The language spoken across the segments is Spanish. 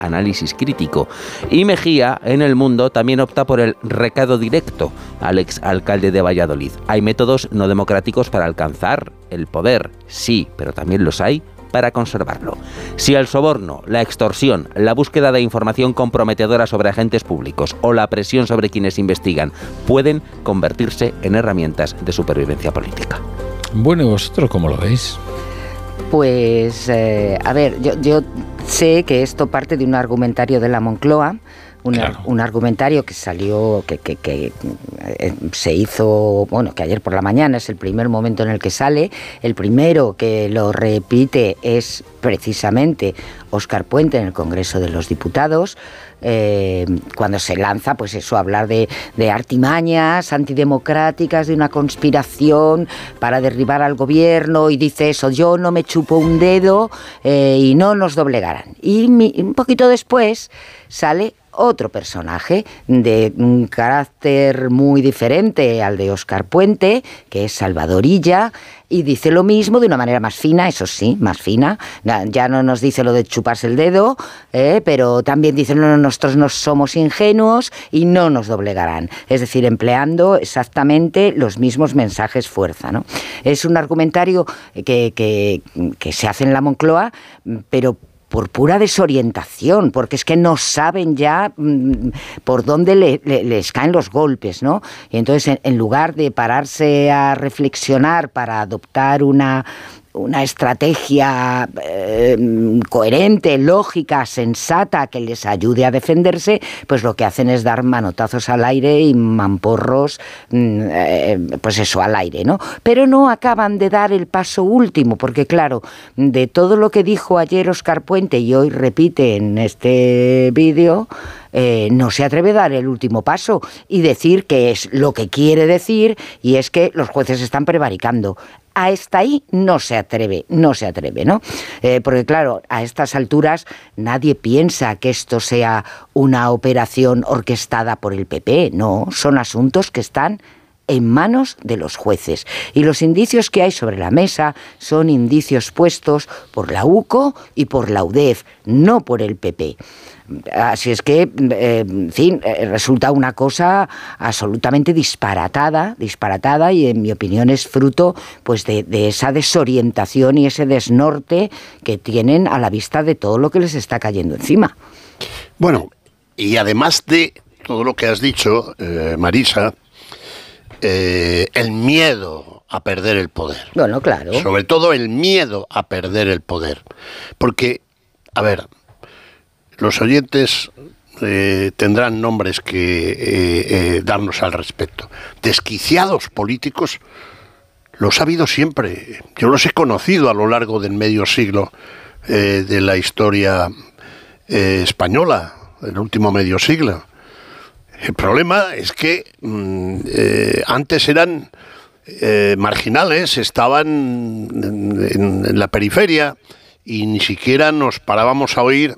análisis crítico. Y Mejía, en El Mundo, también opta por el recado directo al exalcalde de Valladolid. Hay métodos no democráticos para alcanzar el poder, sí, pero también los hay para conservarlo. Si el soborno, la extorsión, la búsqueda de información comprometedora sobre agentes públicos o la presión sobre quienes investigan pueden convertirse en herramientas de supervivencia política. Bueno, ¿y vosotros cómo lo veis? Pues, a ver, yo sé que esto parte de un argumentario de la Moncloa, un argumentario que salió, que se hizo, bueno, que ayer por la mañana es el primer momento en el que sale. El primero que lo repite es precisamente Óscar Puente en el Congreso de los Diputados, cuando se lanza, pues eso, a hablar de artimañas antidemocráticas, de una conspiración para derribar al gobierno, y dice eso: yo no me chupo un dedo y no nos doblegarán. Y un poquito después sale otro personaje de un carácter muy diferente al de Óscar Puente, que es Salvador Illa, y dice lo mismo de una manera más fina, eso sí, más fina. Ya no nos dice lo de chuparse el dedo, pero también dice: no, nosotros no somos ingenuos y no nos doblegarán. Es decir, empleando exactamente los mismos mensajes fuerza, ¿no? Es un argumentario que se hace en la Moncloa, pero por pura desorientación, porque es que no saben ya por dónde les caen los golpes, ¿no? Y entonces, en lugar de pararse a reflexionar para adoptar una estrategia coherente, lógica, sensata, que les ayude a defenderse, pues lo que hacen es dar manotazos al aire y mamporros, pues eso, al aire, ¿no? Pero no acaban de dar el paso último, porque claro, de todo lo que dijo ayer Óscar Puente y hoy repite en este vídeo, no se atreve a dar el último paso y decir que es lo que quiere decir, y es que los jueces están prevaricando. Hasta ahí no se atreve, ¿no? Porque claro, a estas alturas nadie piensa que esto sea una operación orquestada por el PP, no, son asuntos que están en manos de los jueces. Y los indicios que hay sobre la mesa son indicios puestos por la UCO y por la UDEF, no por el PP. Así es que, en fin, resulta una cosa absolutamente disparatada, y en mi opinión es fruto, pues, de esa desorientación y ese desnorte que tienen a la vista de todo lo que les está cayendo encima. Bueno, y además de todo lo que has dicho, Marisa, el miedo a perder el poder. Bueno, claro. Sobre todo el miedo a perder el poder. Porque, a ver, los oyentes tendrán nombres que darnos al respecto. Desquiciados políticos los ha habido siempre. Yo los he conocido a lo largo del medio siglo de la historia española, el último medio siglo. El problema es que antes eran marginales, estaban en la periferia y ni siquiera nos parábamos a oír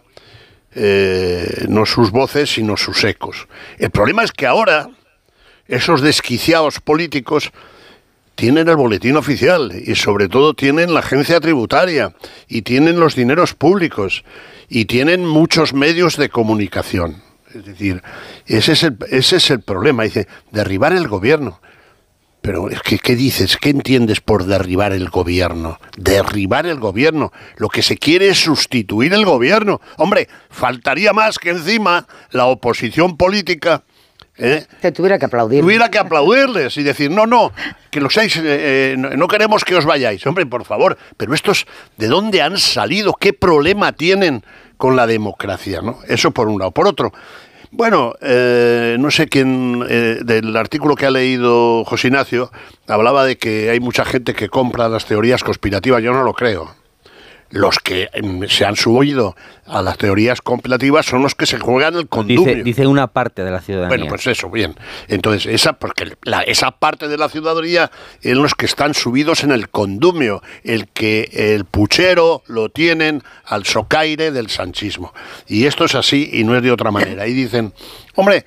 no sus voces sino sus ecos. El problema es que ahora esos desquiciados políticos tienen el boletín oficial y sobre todo tienen la agencia tributaria y tienen los dineros públicos y tienen muchos medios de comunicación. Es decir, ese es el problema. Dice, derribar el gobierno. Pero es que, ¿qué dices? ¿Qué entiendes por derribar el gobierno? Derribar el gobierno. Lo que se quiere es sustituir el gobierno. Hombre, faltaría más que encima la oposición política que tuviera que aplaudirles y decir, no, que lo seáis, no queremos que os vayáis. Hombre, por favor, pero estos, ¿de dónde han salido? ¿Qué problema tienen con la democracia, ¿no? Eso por un lado. Por otro, bueno, no sé quién, del artículo que ha leído José Ignacio, hablaba de que hay mucha gente que compra las teorías conspirativas. Yo no lo creo. Los que se han subido a las teorías conspirativas son los que se juegan el condumio. Dice una parte de la ciudadanía. Bueno, pues eso, bien. Entonces, esa parte de la ciudadanía es los que están subidos en el condumio, el que el puchero lo tienen al socaire del sanchismo. Y esto es así y no es de otra manera. Y dicen, hombre,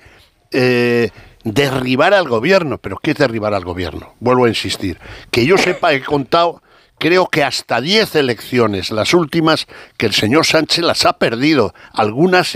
derribar al gobierno. ¿Pero qué es derribar al gobierno? Vuelvo a insistir. Que yo sepa, he contado creo que hasta 10 elecciones, las últimas, que el señor Sánchez las ha perdido, algunas